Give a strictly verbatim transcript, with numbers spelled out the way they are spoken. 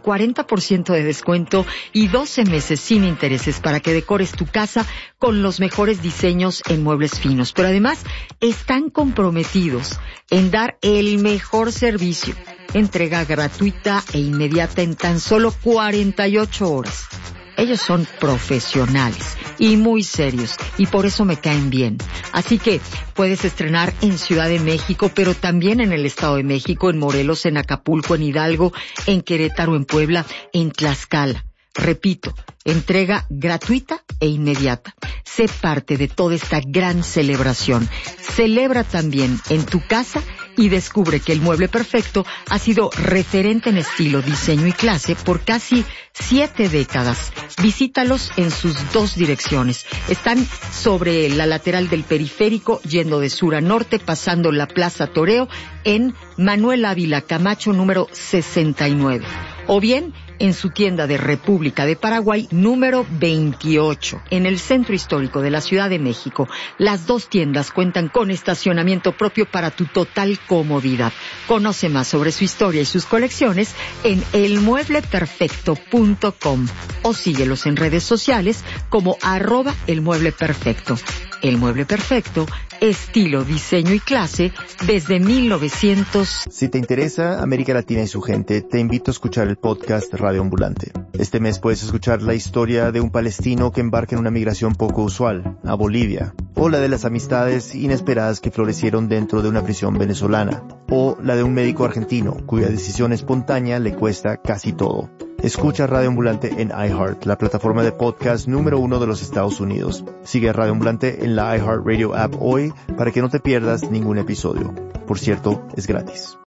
cuarenta por ciento de descuento y doce meses sin intereses para que decores tu casa con los mejores diseños en muebles finos. Pero además están comprometidos en dar el mejor servicio. Entrega gratuita e inmediata en tan solo cuarenta y ocho horas. Ellos son profesionales y muy serios y por eso me caen bien. Así que puedes estrenar en Ciudad de México, pero también en el Estado de México, en Morelos, en Acapulco, en Hidalgo, en Querétaro, en Puebla, en Tlaxcala. Repito, entrega gratuita e inmediata. Sé parte de toda esta gran celebración. Celebra también en tu casa y descubre que el Mueble Perfecto ha sido referente en estilo, diseño y clase por casi siete décadas. Visítalos en sus dos direcciones. Están sobre la lateral del Periférico, yendo de sur a norte, pasando la Plaza Toreo, en Manuel Ávila Camacho, número sesenta y nueve. O bien en su tienda de República de Paraguay, número veintiocho, en el centro histórico de la Ciudad de México. Las dos tiendas cuentan con estacionamiento propio para tu total comodidad. Conoce más sobre su historia y sus colecciones en el mueble perfecto punto com o síguelos en redes sociales como arroba El Mueble Perfecto. El Mueble Perfecto, estilo, diseño y clase desde mil novecientos. Si te interesa América Latina y su gente, te invito a escuchar el podcast Radio Ambulante. Este mes puedes escuchar la historia de un palestino que embarca en una migración poco usual, a Bolivia, o la de las amistades inesperadas que florecieron dentro de una prisión venezolana, o la de un médico argentino cuya decisión espontánea le cuesta casi todo. Escucha Radio Ambulante en iHeart, la plataforma de podcast número uno de los Estados Unidos. Sigue a Radio Ambulante en la iHeartRadio app hoy para que no te pierdas ningún episodio. Por cierto, es gratis.